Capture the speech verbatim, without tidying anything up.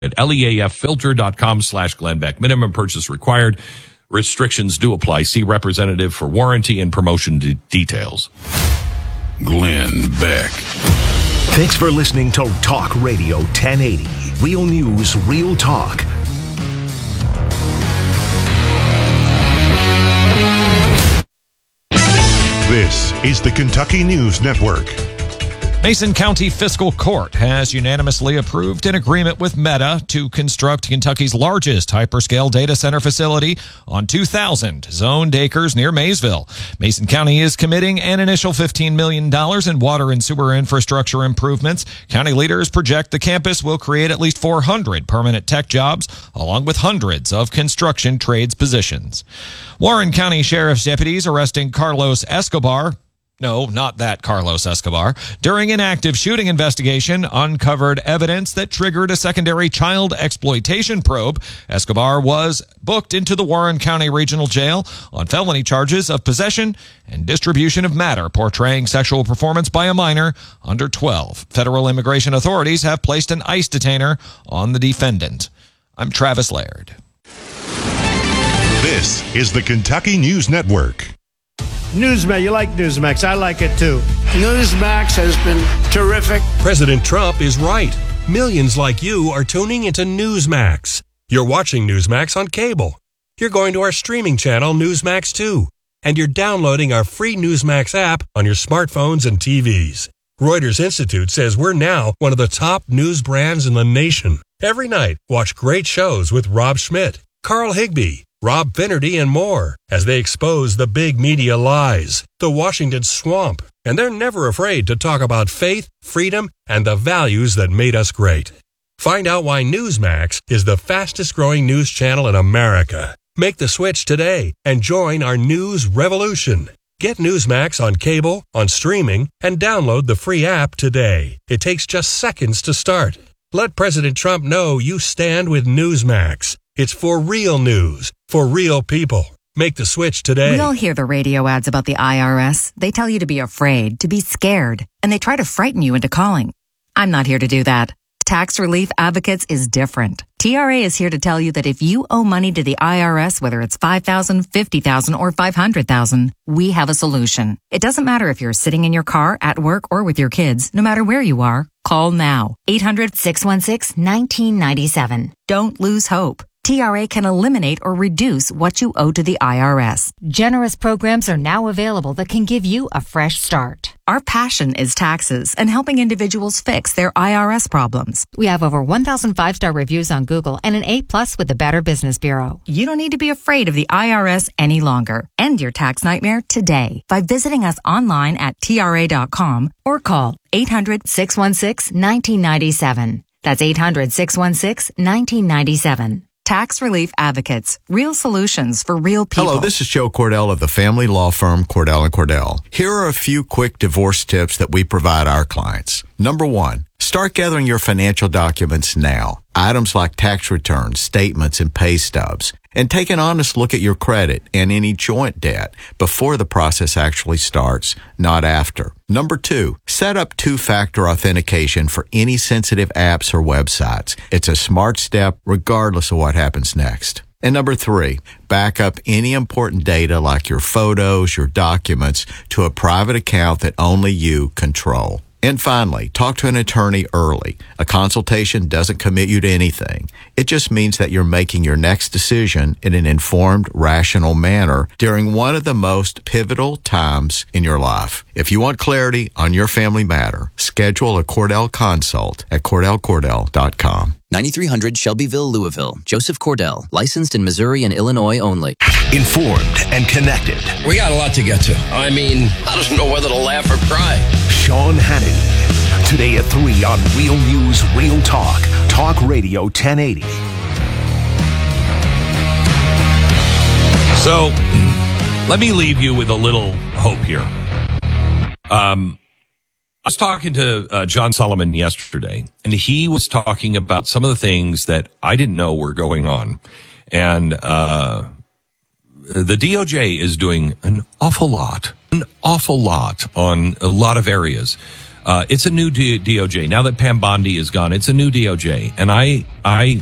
at leaffilter.com slash Glenn Beck. Minimum purchase required. Restrictions do apply. See representative for warranty and promotion de- details. Glenn Beck. Thanks for listening to Talk Radio ten eighty. Real news, real talk. This is the Kentucky News Network. Mason County Fiscal Court has unanimously approved an agreement with Meta to construct Kentucky's largest hyperscale data center facility on two thousand zoned acres near Maysville. Mason County is committing an initial fifteen million dollars in water and sewer infrastructure improvements. County leaders project the campus will create at least four hundred permanent tech jobs, along with hundreds of construction trades positions. Warren County Sheriff's deputies arresting Carlos Escobar. No, not that Carlos Escobar. During an active shooting investigation, uncovered evidence that triggered a secondary child exploitation probe. Escobar was booked into the Warren County Regional Jail on felony charges of possession and distribution of matter portraying sexual performance by a minor under twelve. Federal immigration authorities have placed an ICE detainer on the defendant. I'm Travis Laird. This is the Kentucky News Network. Newsmax, you like Newsmax. I like it too. Newsmax has been terrific. President Trump is right. Millions like you are tuning into Newsmax. You're watching Newsmax on cable. You're going to our streaming channel, Newsmax two. And you're downloading our free Newsmax app on your smartphones and T Vs. Reuters Institute says we're now one of the top news brands in the nation. Every night, watch great shows with Rob Schmidt, Carl Higbee, Rob Finnerty, and more as they expose the big media lies, the Washington swamp, and they're never afraid to talk about faith, freedom, and the values that made us great. Find out why Newsmax is the fastest growing news channel in America. Make the switch today and join our news revolution. Get Newsmax on cable, on streaming, and download the free app today. It takes just seconds to start. Let President Trump know you stand with Newsmax. It's for real news, for real people. Make the switch today. We all hear the radio ads about the I R S. They tell you to be afraid, to be scared, and they try to frighten you into calling. I'm not here to do that. Tax Relief Advocates is different. T R A is here to tell you that if you owe money to the I R S, whether it's five thousand dollars, fifty thousand dollars, or five hundred thousand dollars, we have a solution. It doesn't matter if you're sitting in your car, at work, or with your kids. No matter where you are, call now. eight hundred, six one six, one nine nine seven. Don't lose hope. T R A can eliminate or reduce what you owe to the I R S. Generous programs are now available that can give you a fresh start. Our passion is taxes and helping individuals fix their I R S problems. We have over one thousand five-star reviews on Google and an A plus with the Better Business Bureau. You don't need to be afraid of the I R S any longer. End your tax nightmare today by visiting us online at T R A dot com or call eight hundred, six one six, one nine nine seven. That's eight hundred, six one six, one nine nine seven. Tax Relief Advocates. Real solutions for real people. Hello, this is Joe Cordell of the family law firm Cordell and Cordell. Here are a few quick divorce tips that we provide our clients. Number one, start gathering your financial documents now. Items like tax returns, statements, and pay stubs. And take an honest look at your credit and any joint debt before the process actually starts, not after. Number two, set up two-factor authentication for any sensitive apps or websites. It's a smart step regardless of what happens next. And number three, back up any important data like your photos, your documents to a private account that only you control. And finally, talk to an attorney early. A consultation doesn't commit you to anything. It just means that you're making your next decision in an informed, rational manner during one of the most pivotal times in your life. If you want clarity on your family matter, schedule a Cordell consult at Cordell Cordell dot com. ninety-three hundred Shelbyville, Louisville. Joseph Cordell, licensed in Missouri and Illinois only. Informed and connected. We got a lot to get to. I mean, I don't know whether to laugh or cry. Sean Hannity. Today at three on Real News, Real Talk. Talk Radio ten eighty. So, let me leave you with a little hope here. Um, I was talking to uh, John Solomon yesterday, and he was talking about some of the things that I didn't know were going on. And uh, the D O J is doing an awful lot, an awful lot on a lot of areas. Uh, it's a new D- DOJ. Now that Pam Bondi is gone, it's a new D O J. And I, I